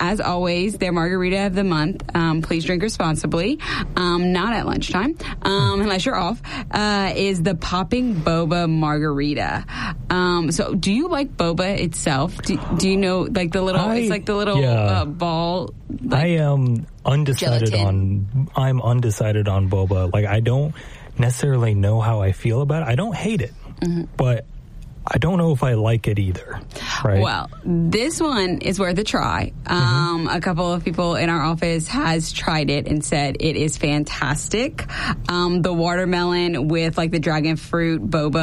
as always, their margarita of the month, please drink responsibly, not at lunchtime, unless you're off, is the Popping Boba Margarita. So do you like boba itself? Do you know, like the little, it's like the little ball? Like, I am undecided gelatin. I'm undecided on boba. Like, I don't necessarily know how I feel about it. I don't hate it, but I don't know if I like it either. Right? Well, this one is worth a try. A couple of people in our office has tried it and said it is fantastic. The watermelon with like the dragon fruit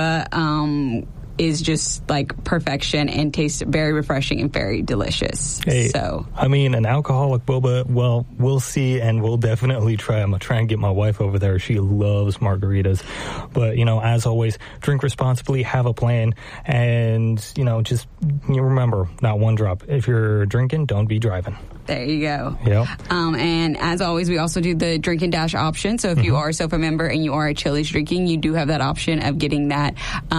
boba is just like perfection and tastes very refreshing and very delicious. Hey, so, I mean, an alcoholic boba, well, we'll see, and we'll definitely try. I'm going to try and get my wife over there. She loves margaritas. But, you know, as always, drink responsibly, have a plan, and, you know, just remember, not one drop. If you're drinking, don't be driving. There you go. Yep. And as always, we also do the Drink and Dash option. So if you are a SOFA member and you are at Chili's drinking, you do have that option of getting that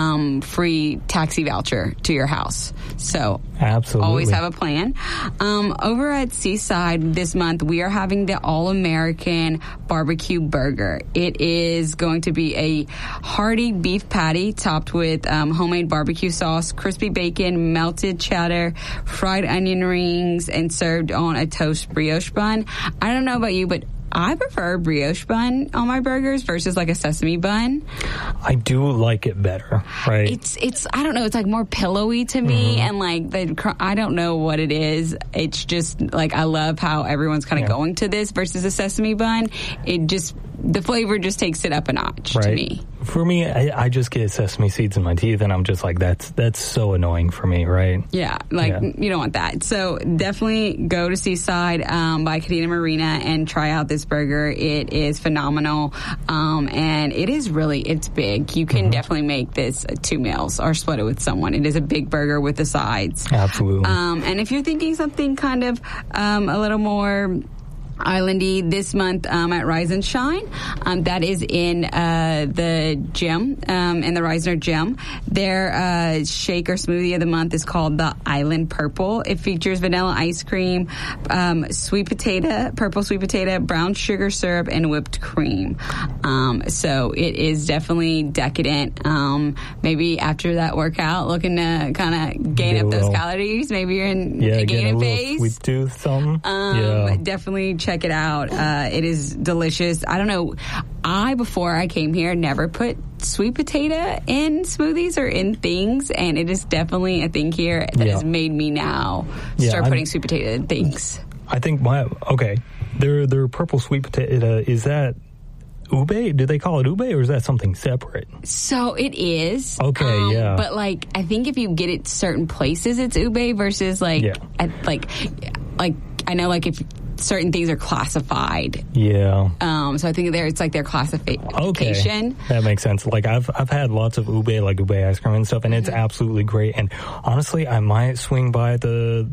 free taxi voucher to your house. So absolutely, always have a plan. Over at Seaside this month, we are having the All-American Barbecue Burger. It is going to be a hearty beef patty topped with homemade barbecue sauce, crispy bacon, melted cheddar, fried onion rings, and served on a toast brioche bun. I don't know about you, but I prefer brioche bun on my burgers versus like a sesame bun. I do like it better, right? It's I don't know, it's like more pillowy to me, and like I don't know what it is. It's just like I love how everyone's kind of going to this versus a sesame bun. It just, the flavor just takes it up a notch to me. For me, I just get sesame seeds in my teeth, and I'm just like, that's so annoying for me, right? Yeah, you don't want that. So definitely go to Seaside by Kadena Marina and try out this burger. It is phenomenal, and it's big. You can definitely make this 2 meals or split it with someone. It is a big burger with the sides. Absolutely. And if you're thinking something kind of a little more islandy this month at Rise and Shine, that is in the gym, in the Reisner gym. Their shake or smoothie of the month is called the Island Purple. It features vanilla ice cream, sweet potato, purple sweet potato, brown sugar syrup, and whipped cream. So it is definitely decadent. Maybe after that workout, looking to kind of gain up those calories. Maybe you're in a gaining phase. Sweet tooth, something. Definitely check it out. It is delicious. I don't know. Before I came here, never put sweet potato in smoothies or in things, and it is definitely a thing here that has made me now start putting sweet potato in things. I think their purple sweet potato, is that ube? Do they call it ube, or is that something separate? So it is. Okay, But like, I think if you get it certain places, it's ube versus like, I know like if certain things are classified. Yeah. So I think it's like their classification. Okay. That makes sense. Like I've had lots of ube, like ube ice cream and stuff, and it's absolutely great. And honestly, I might swing by the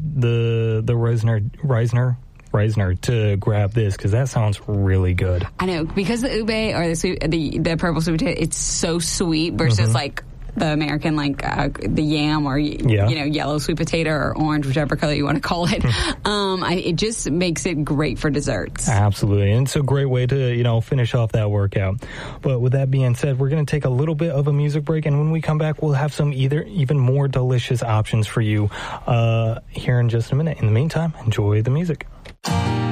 Reisner to grab this, because that sounds really good. I know, because the ube or the purple sweet potato, it's so sweet versus like the American, like the yam or yellow sweet potato or orange, whichever color you want to call it. It just makes it great for desserts. Absolutely, and it's a great way to finish off that workout. But with that being said, we're going to take a little bit of a music break, and when we come back, we'll have some even more delicious options for you here in just a minute. In the meantime, enjoy the music.